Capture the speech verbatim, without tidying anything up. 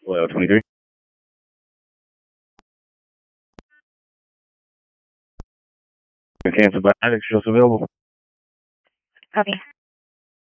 Well, twenty-three. Cancel by Alex, just available. Copy.